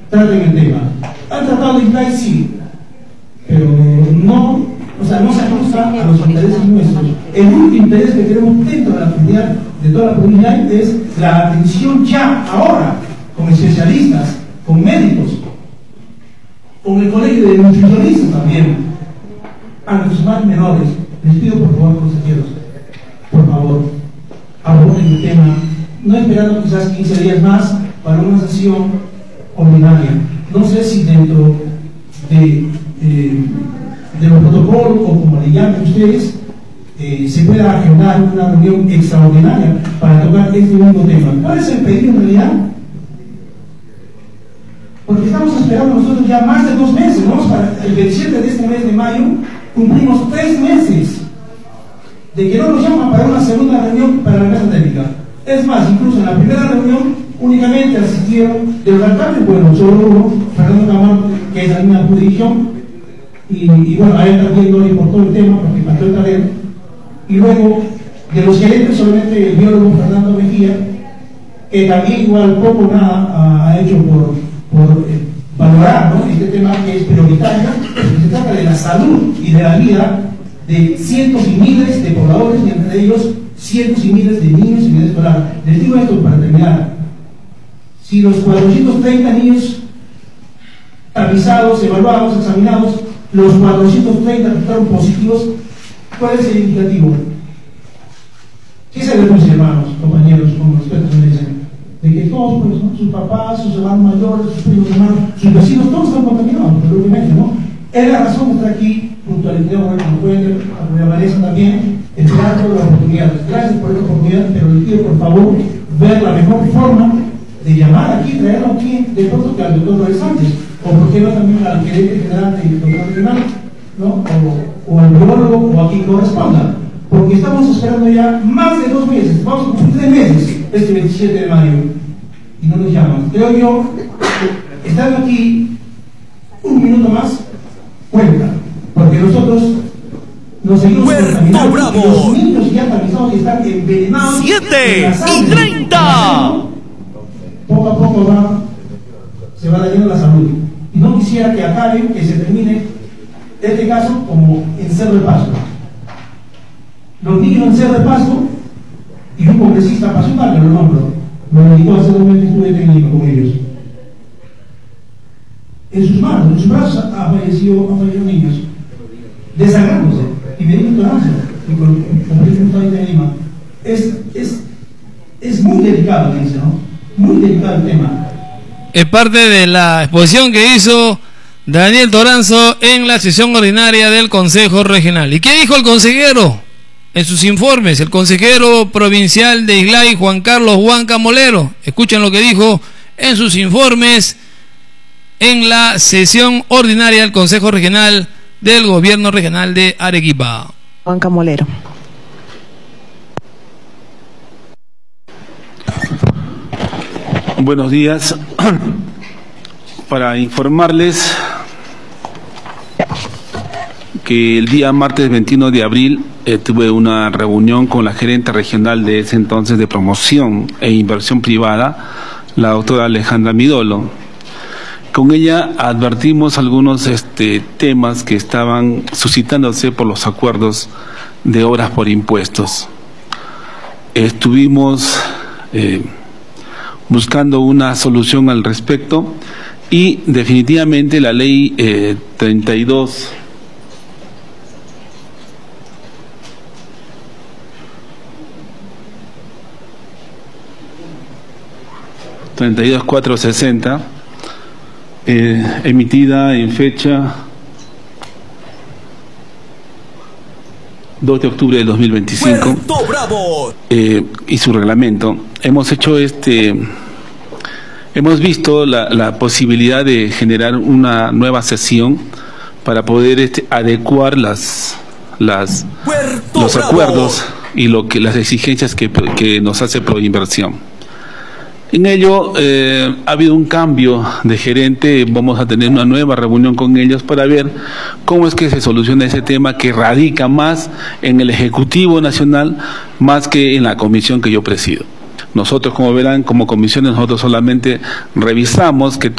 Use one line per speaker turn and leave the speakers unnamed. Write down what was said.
traten el tema. Han tratado de IGLAI, sí, pero no, o sea, no se ajusta a los intereses nuestros. El único interés que tenemos dentro de la comunidad de toda la comunidad es la atención ya, ahora, con especialistas, con médicos, con el colegio de nutricionistas también, a nuestros más menores. Les pido por favor, consejeros, por favor, aborden el tema, no esperando quizás 15 días más para una sesión ordinaria. No sé si dentro de los protocolos, o como le llamen ustedes, se pueda agendar una reunión extraordinaria para tocar este único tema. ¿Cuál es el pedido en realidad? Porque estamos esperando nosotros ya más de 2 meses, ¿no? Para el 27 de este mes de mayo cumplimos 3 meses de que no nos llaman para una segunda reunión para la mesa técnica. Es más, incluso en la primera reunión únicamente asistieron de los alcaldes, bueno, solo uno, Fernando Camargo, que es la misma jurisdicción, y bueno, a él también no le importó el tema porque faltó el talento. Y luego, de los gerentes, solamente el biólogo Fernando Mejía, que también igual poco o nada ha hecho por valorar, ¿no?, este tema que es prioritario, porque se trata de la salud y de la vida de cientos y miles de pobladores, y entre ellos cientos y miles de niños en edad escolar. Les digo esto para terminar: si los 430 niños avisados, evaluados, examinados, los 430 resultaron positivos, ¿cuál es el indicativo? ¿Qué se deduce, hermanos, compañeros, como los expertos me dicen? De que todos, pues, ¿no?, sus papás, sus hermanos mayores, sus primos hermanos, sus vecinos, todos están contaminados, probablemente, ¿no? Es la razón de estar aquí, junto al ingeniero Fuente, a Vanessa también, esperando la oportunidad. Gracias por esta oportunidad, pero les pido por favor ver la mejor forma de llamar aquí, traerlo aquí, de pronto que al doctor Rodríguez Sánchez, o por qué no también al gerente general del doctor regional, ¿no?, o al biólogo, o a quien corresponda, porque estamos esperando ya más de 2 meses, vamos a cumplir 3 meses este 27 de mayo, y no nos llaman. Creo yo, estando aquí un minuto más, cuenta, porque nosotros nos seguimos contaminando, y los niños ya tamizados están envenenados.
7:30.
Poco a poco se va dañando la salud. Y no quisiera que acabe, que se termine este caso como en Cerro de Paso. Los niños en Cerro de Paso, y un congresista pasional, que lo nombro, me dedicó a hacer un estudio técnico con ellos. En sus manos, en sus brazos han fallecido niños, desangrándose y me dijo tolerancia. Y con el de Lima, es muy delicado, dice, ¿no? Muy delicado el tema.
Es parte de la exposición que hizo Daniel Toranzo en la sesión ordinaria del Consejo Regional. ¿Y qué dijo el consejero en sus informes? El consejero provincial de IGLAI, Juan Carlos Huanca Molero. Escuchen lo que dijo en sus informes en la sesión ordinaria del Consejo Regional del Gobierno Regional de Arequipa.
Huanca Molero.
Buenos días. Para informarles que el día martes 21 de abril tuve una reunión con la gerente regional de ese entonces de promoción e inversión privada, la doctora Alejandra Midolo. Con ella advertimos algunos temas que estaban suscitándose por los acuerdos de obras por impuestos. Estuvimos buscando una solución al respecto y definitivamente la ley 32460 emitida en fecha 2 de octubre del 2025 y su reglamento, hemos hecho hemos visto la posibilidad de generar una nueva sesión para poder adecuar los acuerdos y las exigencias que nos hace Proinversión. En ello ha habido un cambio de gerente. Vamos a tener una nueva reunión con ellos para ver cómo es que se soluciona ese tema que radica más en el Ejecutivo Nacional más que en la comisión que yo presido. Nosotros, como verán, como comisiones, nosotros solamente revisamos que